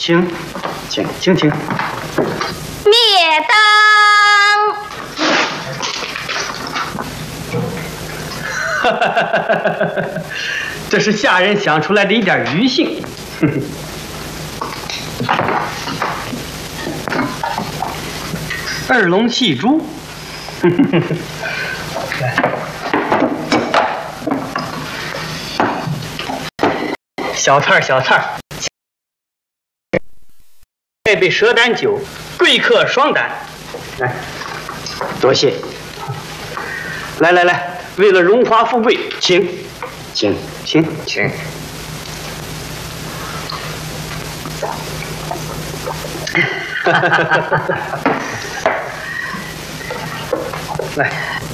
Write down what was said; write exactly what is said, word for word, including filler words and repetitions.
请，请，请，请。 灭灯！ 哈哈哈哈哈！这是下人想出来的一点余兴。二龙戏珠。小菜儿，小菜儿。这杯蛇胆酒，贵客双胆。来，多谢。来来来，为了荣华富贵，请，请，请，请。来。